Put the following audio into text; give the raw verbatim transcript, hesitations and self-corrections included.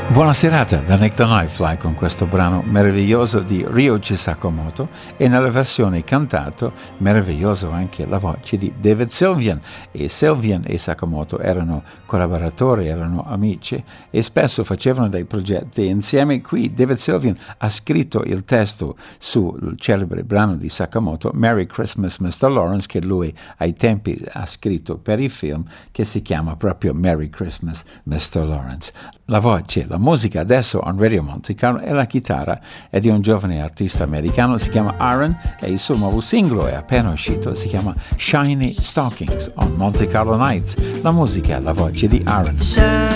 Buona serata da Nick the Nightfly con questo brano meraviglioso di Ryuichi Sakamoto e nella versione cantato meraviglioso anche la voce di David Sylvian. E Sylvian e Sakamoto erano collaboratori, erano amici e spesso facevano dei progetti insieme. Qui David Sylvian ha scritto il testo sul celebre brano di Sakamoto Merry Christmas mister Lawrence, che lui ai tempi ha scritto per il film, che si chiama proprio Merry Christmas mister Lawrence. La voce, la musica adesso on Radio Monte Carlo e la chitarra è di un giovane artista americano, si chiama Aaron e il suo nuovo singolo è appena uscito, si chiama Shiny Stockings on Monte Carlo Nights. La musica, la voce di Aaron.